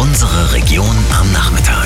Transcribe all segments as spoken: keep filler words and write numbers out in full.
Unsere Region am Nachmittag.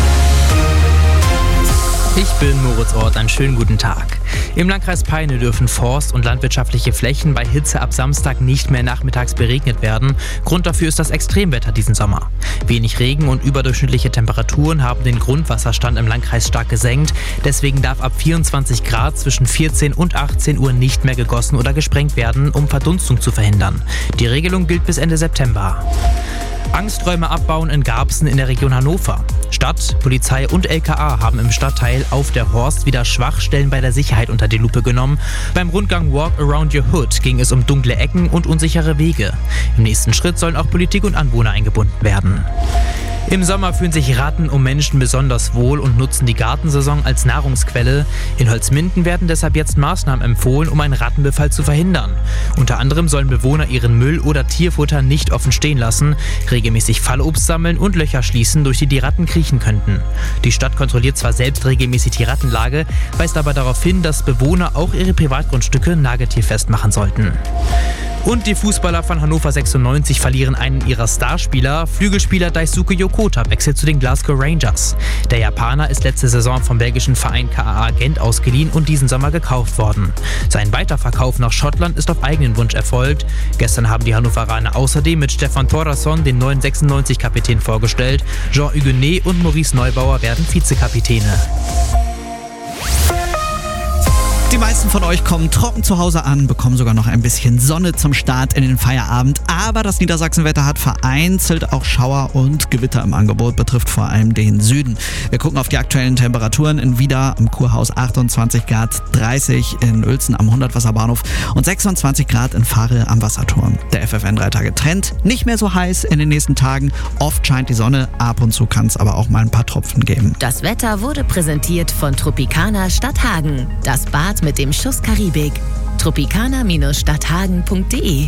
Ich bin Moritz Ort, einen schönen guten Tag. Im Landkreis Peine dürfen Forst- und landwirtschaftliche Flächen bei Hitze ab Samstag nicht mehr nachmittags beregnet werden. Grund dafür ist das Extremwetter diesen Sommer. Wenig Regen und überdurchschnittliche Temperaturen haben den Grundwasserstand im Landkreis stark gesenkt. Deswegen darf ab vierundzwanzig Grad zwischen vierzehn und achtzehn Uhr nicht mehr gegossen oder gesprengt werden, um Verdunstung zu verhindern. Die Regelung gilt bis Ende September. Angsträume abbauen in Garbsen in der Region Hannover. Stadt, Polizei und L K A haben im Stadtteil Auf der Horst wieder Schwachstellen bei der Sicherheit unter die Lupe genommen. Beim Rundgang Walk Around Your Hood ging es um dunkle Ecken und unsichere Wege. Im nächsten Schritt sollen auch Politik und Anwohner eingebunden werden. Im Sommer fühlen sich Ratten um Menschen besonders wohl und nutzen die Gartensaison als Nahrungsquelle. In Holzminden werden deshalb jetzt Maßnahmen empfohlen, um einen Rattenbefall zu verhindern. Unter anderem sollen Bewohner ihren Müll oder Tierfutter nicht offen stehen lassen, regelmäßig Fallobst sammeln und Löcher schließen, durch die die Ratten kriechen könnten. Die Stadt kontrolliert zwar selbst regelmäßig die Rattenlage, weist aber darauf hin, dass Bewohner auch ihre Privatgrundstücke nageltierfest machen sollten. Und die Fußballer von Hannover sechsundneunzig verlieren einen ihrer Starspieler. Flügelspieler Daisuke Yokota wechselt zu den Glasgow Rangers. Der Japaner ist letzte Saison vom belgischen Verein K A A Gent ausgeliehen und diesen Sommer gekauft worden. Sein Weiterverkauf nach Schottland ist auf eigenen Wunsch erfolgt. Gestern haben die Hannoveraner außerdem mit Stefan Thordarson den neuen sechsundneunzig-Kapitän vorgestellt. Jean Huguenet und Maurice Neubauer werden Vizekapitäne. Die meisten von euch kommen trocken zu Hause an, bekommen sogar noch ein bisschen Sonne zum Start in den Feierabend. Aber das Niedersachsenwetter hat vereinzelt auch Schauer und Gewitter im Angebot, betrifft vor allem den Süden. Wir gucken auf die aktuellen Temperaturen in Wieder am Kurhaus achtundzwanzig Grad, dreißig in Uelzen am Hundertwasserbahnhof und sechsundzwanzig Grad in Varel am Wasserturm. Der F F N drei Tage Trend, nicht mehr so heiß in den nächsten Tagen. Oft scheint die Sonne, ab und zu kann es aber auch mal ein paar Tropfen geben. Das Wetter wurde präsentiert von Tropicana Stadthagen. Das Bad mit dem Schuss Karibik. tropicana Bindestrich stadthagen Punkt de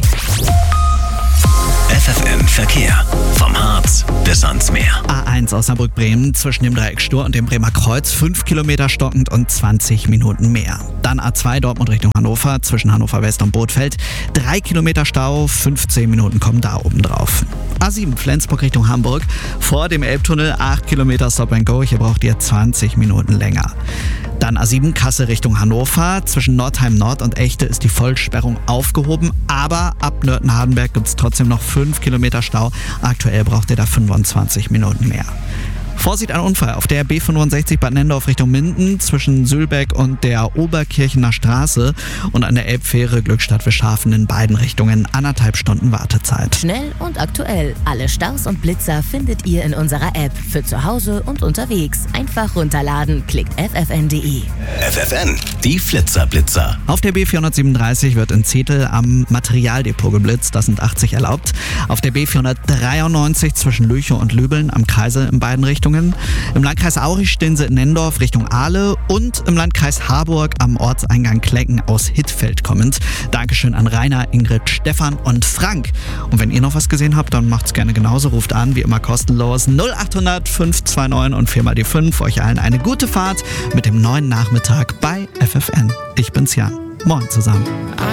F F N Verkehr. Vom Harz bis ans Meer. A eins Osnabrück-Bremen zwischen dem Dreieck Stur und dem Bremer Kreuz fünf Kilometer stockend und zwanzig Minuten mehr. Dann A zwei Dortmund Richtung Hannover zwischen Hannover West und Bothfeld. drei Kilometer Stau, fünfzehn Minuten kommen da oben drauf. A sieben Flensburg Richtung Hamburg vor dem Elbtunnel acht Kilometer Stop and Go. Hier braucht ihr zwanzig Minuten länger. Dann A sieben Kassel Richtung Hannover. Zwischen Nordheim Nord und Echte ist die Vollsperrung aufgehoben, aber ab Nörten-Hardenberg gibt es trotzdem noch fünf Kilometer Stau. Aktuell braucht ihr da fünfundzwanzig Minuten mehr. Vorsicht, ein Unfall auf der B fünfundsechzig Bad Nendorf Richtung Minden zwischen Sülbeck und der Oberkirchener Straße und an der Elbfähre Glückstadt-Wischhafen in beiden Richtungen anderthalb Stunden Wartezeit. Schnell und aktuell. Alle Staus und Blitzer findet ihr in unserer App. Für zu Hause und unterwegs. Einfach runterladen. Klickt f f n punkt de. F F N, die Flitzer-Blitzer. Auf der B vierhundertsiebenunddreißig wird in Zetel am Materialdepot geblitzt. Das sind achtzig erlaubt. Auf der B vierhundertdreiundneunzig zwischen Lüchow und Lübeln am Kreisel in beiden Richtungen. Im Landkreis Aurich stehen sie in Nendorf Richtung Ahle und im Landkreis Harburg am Ortseingang Klecken aus Hittfeld kommend. Dankeschön an Rainer, Ingrid, Stefan und Frank. Und wenn ihr noch was gesehen habt, dann macht's gerne genauso. Ruft an, wie immer kostenlos null acht hundert fünf zwei neun und vier mal die fünf. Euch allen eine gute Fahrt mit dem neuen Nachmittag bei F F N. Ich bin's Jan. Moin zusammen.